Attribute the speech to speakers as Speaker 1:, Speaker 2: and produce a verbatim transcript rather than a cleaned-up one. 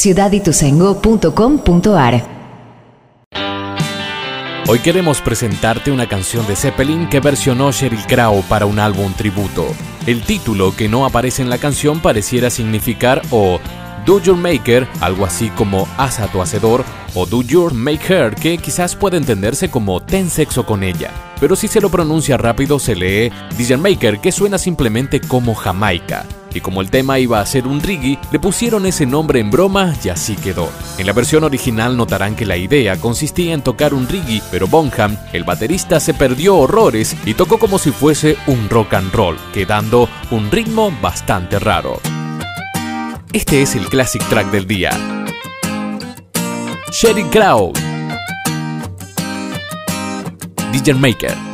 Speaker 1: ciudad ituzaingó punto com punto ar.
Speaker 2: Hoy queremos presentarte una canción de Zeppelin que versionó Sheryl Crow para un álbum tributo. El título que no aparece en la canción pareciera significar o Do Your Maker, algo así como haz a tu hacedor, o Do Your Make Her, que quizás puede entenderse como ten sexo con ella. Pero si se lo pronuncia rápido se lee Do Your Maker, que suena simplemente como Jamaica. Y como el tema iba a ser un reggae, le pusieron ese nombre en broma y así quedó. En la versión original notarán que la idea consistía en tocar un reggae, pero Bonham, el baterista, se perdió horrores y tocó como si fuese un rock and roll, quedando un ritmo bastante raro. Este es el classic track del día. Sheryl Crow, Do Your Maker.